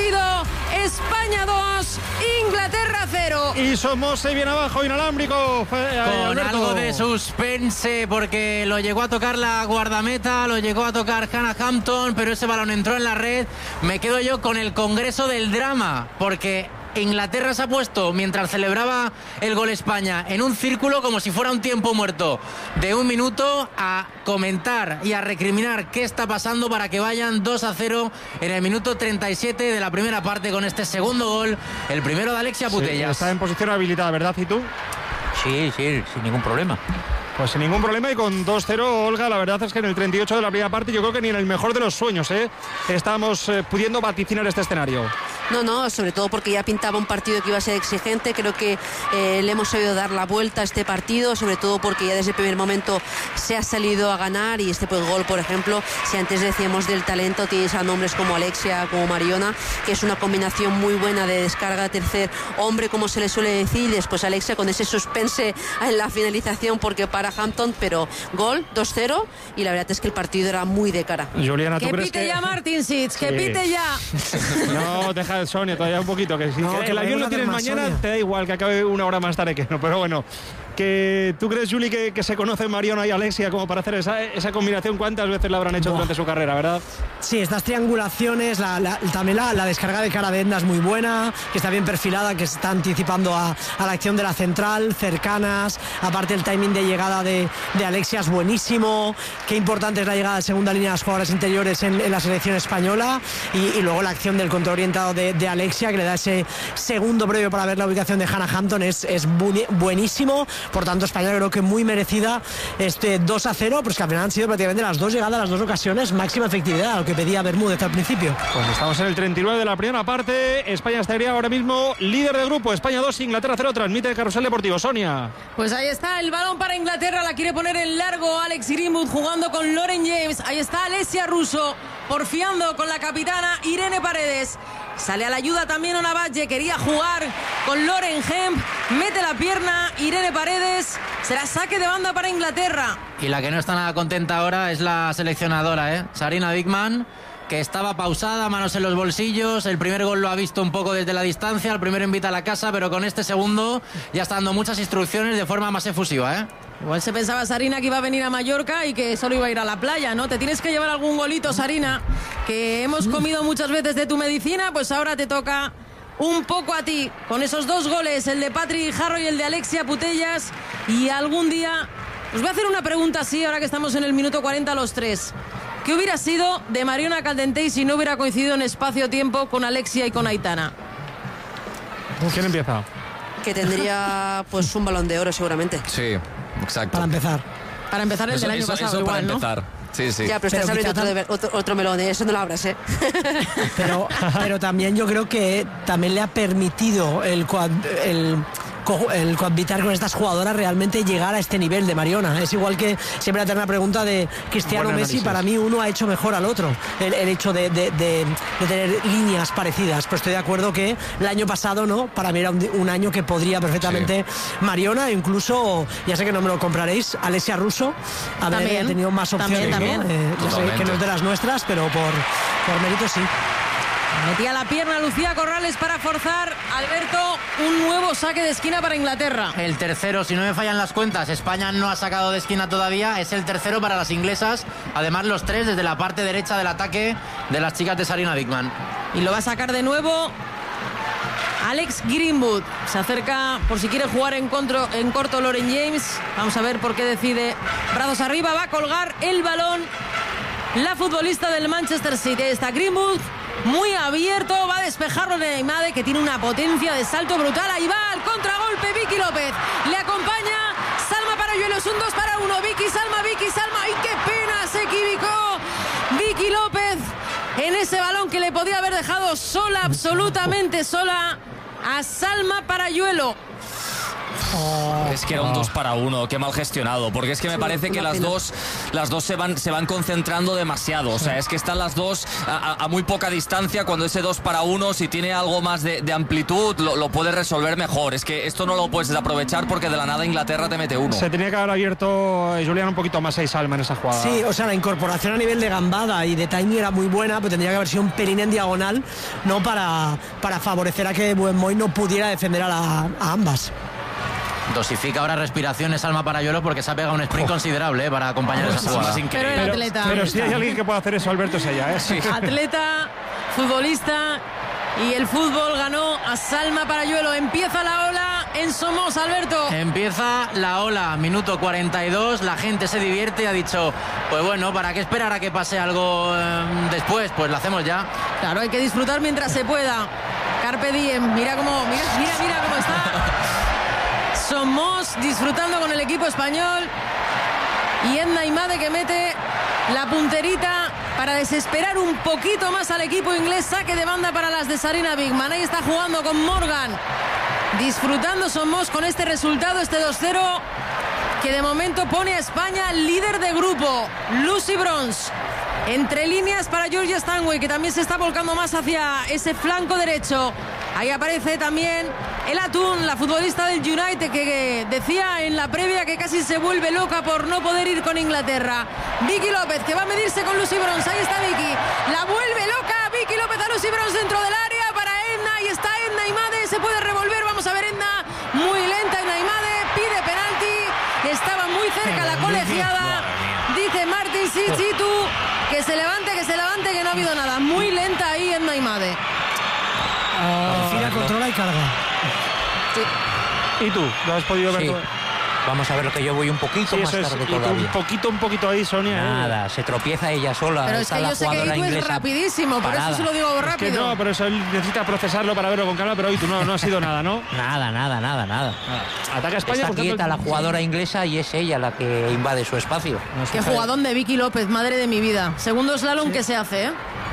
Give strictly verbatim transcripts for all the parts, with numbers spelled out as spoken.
partido. España dos, Inglaterra cero. Y Somose bien abajo, inalámbrico. Con Alberto. algo de suspense, porque lo llegó a tocar la guardameta, lo llegó a tocar Hannah Hampton, pero ese balón entró en la red. Me quedo yo con el Congreso del Drama, porque Inglaterra se ha puesto, mientras celebraba el gol España, en un círculo como si fuera un tiempo muerto de un minuto, a comentar y a recriminar qué está pasando para que vayan dos a cero en el minuto treinta y siete de la primera parte con este segundo gol, el primero de Alexia Putellas. Sí, está en posición habilitada, ¿verdad? ¿Y tú? Sí, sí, sin ningún problema. Pues sin ningún problema y con dos cero, Olga, la verdad es que en el treinta y ocho de la primera parte yo creo que ni en el mejor de los sueños ¿eh? estamos eh, pudiendo vaticinar este escenario. No, no, sobre todo porque ya pintaba un partido que iba a ser exigente. Creo que eh, le hemos sabido dar la vuelta a este partido, sobre todo porque ya desde el primer momento se ha salido a ganar. Y este pues, gol, por ejemplo, si antes decíamos del talento, tienes a nombres como Alexia, como Mariona, que es una combinación muy buena de descarga tercer hombre, como se le suele decir, y después Alexia con ese suspense en la finalización porque para Hampton, pero gol, dos cero, y la verdad es que el partido era muy de cara. Juliana, ¿tú que crees pite que... ya Martin Sitz, que Sí. pite ya. No, deja Sonia todavía un poquito, que si No, que que el avión podemos lo tienes hacer más, mañana, Sonia. te da igual que acabe una hora más tarde que no, pero bueno. Que ¿tú crees, Juli, que, que se conocen Mariona y Alexia como para hacer esa, esa combinación? ¿Cuántas veces la habrán hecho Buah. durante su carrera, verdad? Sí, estas triangulaciones, la, la, también la, la descarga de Caravenda es muy buena, que está bien perfilada, que se está anticipando a, a la acción de la central, cercanas, aparte el timing de llegada de, de Alexia es buenísimo, qué importante es la llegada de segunda línea de las jugadoras interiores en, en la selección española, y, y luego la acción del contraorientado de, de Alexia, que le da ese segundo previo para ver la ubicación de Hannah Hampton, es, es bu- buenísimo. Por tanto, España creo que muy merecida este dos a cero, pues que al final han sido prácticamente las dos llegadas, las dos ocasiones, máxima efectividad, lo que pedía Bermúdez al principio. Pues estamos en el treinta y nueve de la primera parte. España estaría ahora mismo líder de grupo. España dos, Inglaterra cero. Transmite Carrusel Deportivo. Sonia. Pues ahí está el balón para Inglaterra, la quiere poner en largo Alex Greenwood jugando con Lauren James. Ahí está Alessia Russo porfiando con la capitana Irene Paredes. Sale a la ayuda también Ona Valle, quería jugar con Lauren Hemp, mete la pierna Irene Paredes, será saque de banda para Inglaterra. Y la que no está nada contenta ahora es la seleccionadora, ¿eh? Sarina Wiegman, que estaba pausada, manos en los bolsillos. El primer gol lo ha visto un poco desde la distancia, el primero invita a la casa, pero con este segundo ya está dando muchas instrucciones de forma más efusiva, ¿eh? Igual se pensaba Sarina que iba a venir a Mallorca y que solo iba a ir a la playa, ¿no? Te tienes que llevar algún golito, Sarina, que hemos comido muchas veces de tu medicina, pues ahora te toca un poco a ti, con esos dos goles, el de Patrick Jarro y el de Alexia Putellas, y algún día os voy a hacer una pregunta así, ahora que estamos en el minuto cuarenta los tres. ¿Qué hubiera sido de Mariona Caldentey si no hubiera coincidido en espacio-tiempo con Alexia y con Aitana? ¿Quién empieza? Que tendría pues un balón de oro seguramente. Sí, exacto. Para empezar. Para empezar el Eso, del año eso- pasado, eso igual, para ¿no? empezar. Sí, sí. Ya, pero Pero estás abriendo quizá otro, tam- de- otro, otro melón, ¿eh? Eso no lo abras, ¿eh? Pero, pero también yo creo que también le ha permitido el, coad- el, co- el cohabitar con estas jugadoras realmente llegar a este nivel de Mariona. Es igual que siempre la eterna pregunta de Cristiano Buen Messi, análisis. para mí uno ha hecho mejor al otro. El, el hecho de, de- de- de tener líneas parecidas. Pero estoy de acuerdo que el año pasado, ¿no? Para mí era un, un año que podría perfectamente Mariona, e incluso, ya sé que no me lo compraréis, Alessia Russo, haber También, tenido más opciones. también, ¿no? también. Eh, ya sé Totalmente. que no es de las nuestras, pero por, por mérito sí. Metía la pierna Lucía Corrales para forzar, Alberto, un nuevo saque de esquina para Inglaterra. El tercero, si no me fallan las cuentas, España no ha sacado de esquina todavía, es el tercero para las inglesas, además los tres desde la parte derecha del ataque de las chicas de Sarina Wiegman. Y lo va a sacar de nuevo Alex Greenwood. Se acerca por si quiere jugar en, contro, en corto Lauren James. Vamos a ver por qué decide. Brazos arriba, va a colgar el balón la futbolista del Manchester City. Está Greenwood muy abierto, va a despejarlo de Aimade, que tiene una potencia de salto brutal. Ahí va al contragolpe Vicky López. Le acompaña Salma Parayuelo. Es un dos para uno. Vicky, Salma, Vicky, Salma. ¡Ay, qué pena! Se equivocó Vicky López en ese balón que le podía haber dejado sola, absolutamente sola, a Salma Parayuelo. Oh, es que era un dos para uno, qué mal gestionado, porque es que me Sí, parece que una las pena. dos las dos se van se van concentrando demasiado, o sea, es que están las dos a, a- a muy poca distancia, cuando ese dos para uno, si tiene algo más de, de amplitud, lo, lo puede resolver mejor. Es que esto no lo puedes desaprovechar porque de la nada Inglaterra te mete uno. Se tenía que haber abierto eh, Julián un poquito más seis Salma en esa jugada. Sí, o sea, la incorporación a nivel de gambada y de timing era muy buena, pero tendría que haber sido un pelín en diagonal, no para, para favorecer a que Buenmoy no pudiera defender a, la- a ambas. Dosifica ahora respiraciones Alma Parayuelo porque se ha pegado un sprint considerable eh, para acompañar esa jugada. Es increíble. Pero el Pero, atleta. pero si hay alguien que pueda hacer eso, Alberto, es ella, ¿eh? Atleta, futbolista, y el fútbol ganó a Salma Parayuelo. Empieza la ola en Somos, Alberto. Empieza la ola, minuto cuarenta y dos, la gente se divierte y ha dicho, pues bueno, ¿para qué esperar a que pase algo eh, después? Pues lo hacemos ya. Claro, hay que disfrutar mientras se pueda. Carpe diem, mira cómo, mira, mira, mira cómo está. Somos disfrutando con el equipo español. Y Edna Imade que mete la punterita para desesperar un poquito más al equipo inglés. Saque de banda para las de Sarina Bigman. Ahí está jugando con Morgan. Disfrutando Somos con este resultado, este dos cero, que de momento pone a España líder de grupo. Lucy Bronze. Entre líneas para Georgia Stanway, que también se está volcando más hacia ese flanco derecho. Ahí aparece también el Atún, la futbolista del United, que decía en la previa que casi se vuelve loca por no poder ir con Inglaterra. Vicky López, que va a medirse con Lucy Bronze. Ahí está Vicky. La vuelve loca Vicky López a Lucy Bronze dentro del área para Edna. Ahí está Edna Imade. Se puede revolver. Vamos a ver Edna. Muy lenta Edna Imade. Pide penalti. Estaba muy cerca la colegiada. Dice Martin Sichitu que se levante, que se levante, que no ha habido nada. Muy lenta ahí Edna Imade. Confía, controla y carga. ¿Y tú? ¿Lo has podido ver? Sí. tú? Vamos a ver, que yo voy un poquito Sí, más eso es. tarde Y tú todavía. un poquito, un poquito ahí, Sonia. ¿eh? Nada, se tropieza ella sola. Pero es Está que la yo sé que jugadora Itu es inglesa rapidísimo, por parada. eso se lo digo Es que rápido. no, pero eso él necesita procesarlo para verlo con calma, pero hoy tú no, no ha sido nada, ¿no? Nada, nada, nada, nada. Ataca a España. Está por tanto, quieta la jugadora inglesa y es ella la que invade su espacio. Qué jugadón de Vicky López, madre de mi vida. Segundo slalom que se hace, ¿eh?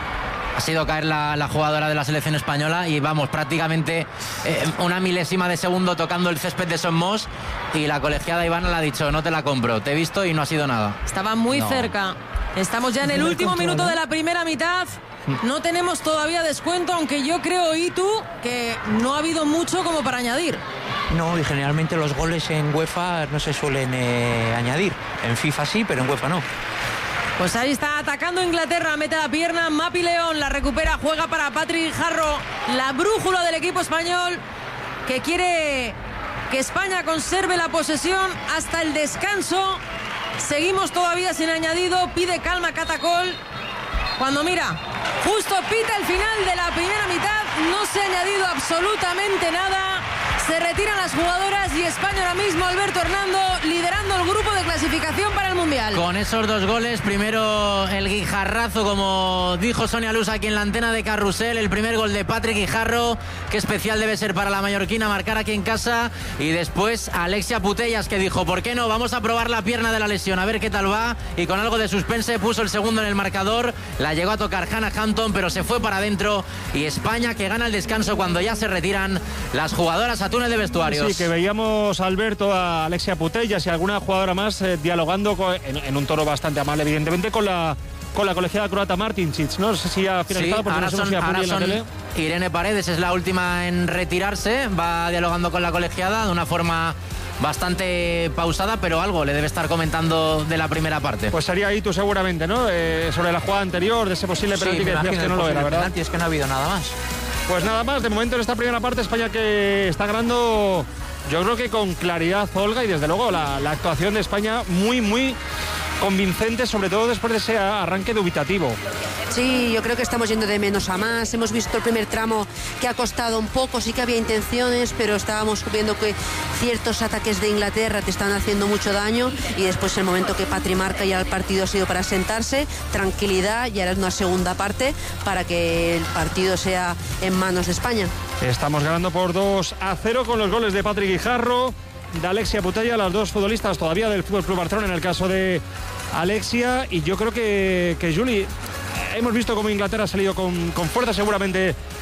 Ha sido caer la, la jugadora de la selección española y vamos, prácticamente eh, una milésima de segundo tocando el césped de Somos, y la colegiada Ivana le ha dicho, no te la compro, te he visto y no ha sido nada. Estaba muy No. cerca. Estamos ya en el Primer último control, minuto ¿eh? de la primera mitad. No tenemos todavía descuento, aunque yo creo, Itu, que no ha habido mucho como para añadir. No, y generalmente los goles en UEFA no se suelen eh, añadir. En FIFA sí, pero en UEFA no. Pues ahí está atacando Inglaterra, mete la pierna, Mapi León la recupera, juega para Patrick Jarro, la brújula del equipo español, que quiere que España conserve la posesión hasta el descanso. Seguimos todavía sin añadido, pide calma Catacol, cuando mira, justo pita el final de la primera mitad, no se ha añadido absolutamente nada. Se retiran las jugadoras y España ahora mismo, Alberto Hernando, liderando el grupo de clasificación para el Mundial. Con esos dos goles, primero el guijarrazo, como dijo Sonia Luz aquí en la antena de Carrusel, el primer gol de Patrick Guijarro, qué especial debe ser para la mallorquina marcar aquí en casa, y después Alexia Putellas, que dijo, ¿por qué no? Vamos a probar la pierna de la lesión, a ver qué tal va, y con algo de suspense puso el segundo en el marcador, la llegó a tocar Hannah Hampton, pero se fue para adentro, y España que gana el descanso cuando ya se retiran las jugadoras a túnel de vestuarios. Sí, que veíamos a Alberto, a Alexia Putellas y alguna jugadora más eh, dialogando con- en, en un tono bastante amable, evidentemente, con la con la colegiada croata Martin Cic. No sé si ha Sí, finalizado porque ahora no sé son, si ha ahora en la son tele. Irene Paredes, es la última en retirarse, va dialogando con la colegiada de una forma bastante pausada, pero algo le debe estar comentando de la primera parte. Pues sería ahí tú seguramente, ¿no? Eh, sobre la jugada anterior, de ese posible Sí, penalti me que decías imagino que el no lo era, posible ¿verdad? penalti, es que no ha habido nada más. Pues nada más, de momento en esta primera parte España que está ganando, yo creo que con claridad, Olga, y desde luego la, la actuación de España muy, muy convincente, sobre todo después de ese arranque dubitativo. Sí, yo creo que estamos yendo de menos a más. Hemos visto el primer tramo que ha costado un poco, sí que había intenciones, pero estábamos viendo que ciertos ataques de Inglaterra te están haciendo mucho daño, y después el momento que Patri marca ya el partido ha sido para sentarse, tranquilidad, y ahora es una segunda parte para que el partido sea en manos de España. Estamos ganando por dos a cero con los goles de Patrick Guijarro, de Alexia Putella, las dos futbolistas todavía del Fútbol Club Barcelona en el caso de Alexia, y yo creo que, que Juli, hemos visto cómo Inglaterra ha salido con, con fuerza seguramente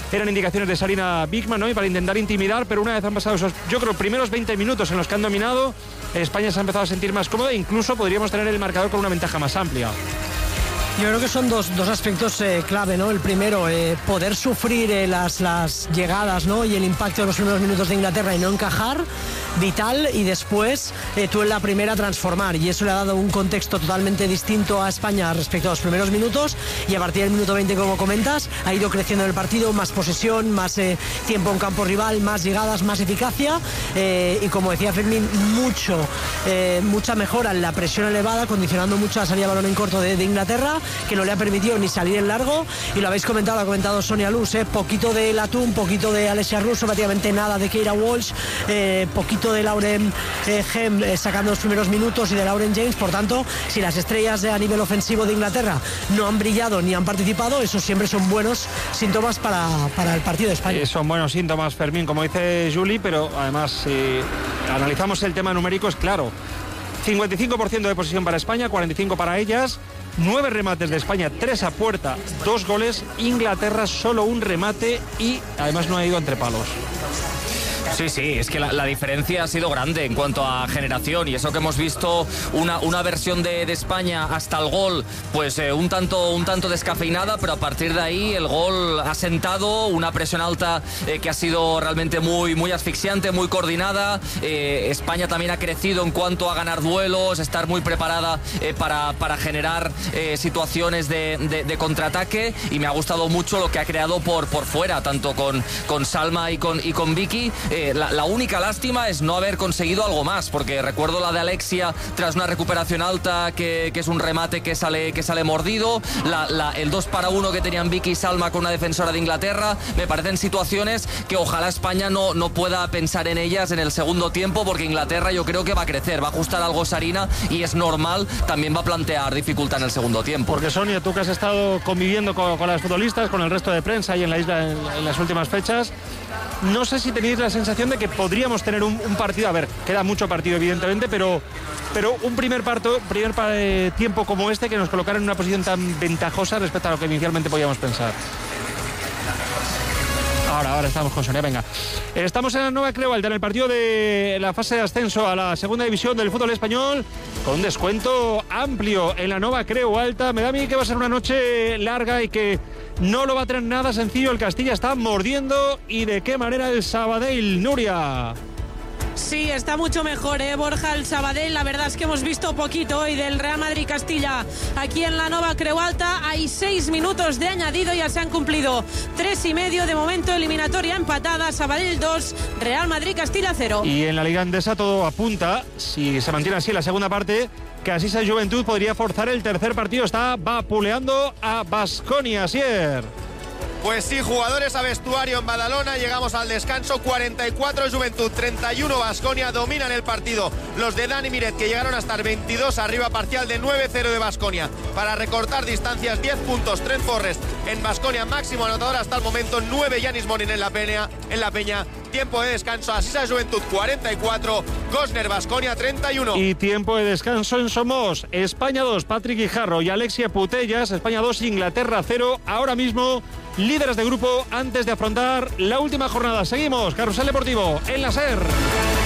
eran indicaciones de Sarina Wiegman, ¿no? Y para intentar intimidar, pero una vez han pasado esos, yo creo, primeros veinte minutos en los que han dominado, España se ha empezado a sentir más cómoda e incluso podríamos tener el marcador con una ventaja más amplia. Yo creo que son dos, dos aspectos eh, clave, ¿no? El primero, eh, poder sufrir eh, las, las llegadas, ¿no? Y el impacto de los primeros minutos de Inglaterra y no encajar, vital, y después eh, tú en la primera transformar, y eso le ha dado un contexto totalmente distinto a España respecto a los primeros minutos, y a partir del minuto veinte, como comentas, ha ido creciendo el partido, más posesión, más eh, tiempo en campo rival, más llegadas, más eficacia, eh, y como decía Fermín, mucho, eh, mucha mejora en la presión elevada, condicionando mucho la salida de balón en corto de, de Inglaterra, que no le ha permitido ni salir en largo, y lo habéis comentado, lo ha comentado Sonia Luz, eh, poquito de Latún, poquito de Alessia Russo, prácticamente nada de Keira Walsh, eh, poquito de Lauren eh, Hem eh, sacando los primeros minutos y de Lauren James. Por tanto, si las estrellas de, a nivel ofensivo de Inglaterra no han brillado ni han participado, esos siempre son buenos síntomas para, para el partido de España. Eh, son buenos síntomas, Fermín, como dice Juli, pero además si analizamos el tema numérico es claro. cincuenta y cinco por ciento de posesión para España, cuarenta y cinco por ciento para ellas. Nueve remates de España, tres a puerta, dos goles. Inglaterra solo un remate y además no ha ido entre palos. Sí, sí, es que la, la diferencia ha sido grande en cuanto a generación, y eso que hemos visto una, una versión de, de España hasta el gol, pues eh, un tanto un tanto descafeinada, pero a partir de ahí el gol ha sentado una presión alta eh, que ha sido realmente muy, muy asfixiante, muy coordinada. Eh, España también ha crecido en cuanto a ganar duelos, estar muy preparada eh, para, para generar eh, situaciones de, de, de contraataque, y me ha gustado mucho lo que ha creado por, por fuera, tanto con, con Salma y con, y con Vicky. Eh, La, la única lástima es no haber conseguido algo más, porque recuerdo la de Alexia tras una recuperación alta que, que es un remate que sale, que sale mordido, la, la, el dos para uno que tenían Vicky y Salma con una defensora de Inglaterra. Me parecen situaciones que ojalá España no, no pueda pensar en ellas en el segundo tiempo, porque Inglaterra yo creo que va a crecer, va a ajustar algo Sarina, y es normal, también va a plantear dificultad en el segundo tiempo. Porque Sonia, tú que has estado conviviendo con, con las futbolistas, con el resto de prensa y en la isla en, en las últimas fechas, no sé si tenéis la sensación de que podríamos tener un, un partido, a ver, queda mucho partido evidentemente, pero, pero un primer, parto, primer eh, tiempo como este que nos colocara en una posición tan ventajosa respecto a lo que inicialmente podíamos pensar. Ahora, ahora estamos con Sonia, venga. Estamos en la Nova Creu Alta, en el partido de la fase de ascenso a la segunda división del fútbol español, con un descuento amplio en la Nova Creu Alta. Me da a mí que va a ser una noche larga y que no lo va a tener nada sencillo. El Castilla está mordiendo, y de qué manera el Sabadell, Nuria. Sí, está mucho mejor, ¿eh, Borja? El Sabadell, la verdad es que hemos visto poquito hoy del Real Madrid-Castilla aquí en la Nova Creu Alta. Hay seis minutos de añadido, ya se han cumplido tres y medio. De momento, eliminatoria empatada, Sabadell dos, Real Madrid-Castilla cero. Y en la Liga Endesa todo apunta, si se mantiene así en la segunda parte, que Asisa Juventud podría forzar el tercer partido. Está vapuleando a Baskonia, Asier. Pues sí, jugadores a vestuario en Badalona. Llegamos al descanso, cuarenta y cuatro Juventud, treinta y uno Baskonia. Dominan el partido los de Dani Miret, que llegaron a estar veintidós arriba, parcial de nueve cero de Baskonia. Para recortar distancias, diez puntos Trent Forrest en Baskonia, máximo anotador hasta el momento, nueve Yanis Monin en la Peña, en la Peña. Tiempo de descanso, Asisa Juventud cuarenta y cuatro, Gosner Baskonia treinta y uno. Y tiempo de descanso en Somos, España dos, Patrick Guijarro y Alexia Putellas, España dos, Inglaterra cero. Ahora mismo líderes de grupo antes de afrontar la última jornada. Seguimos, Carrusel Deportivo en la SER.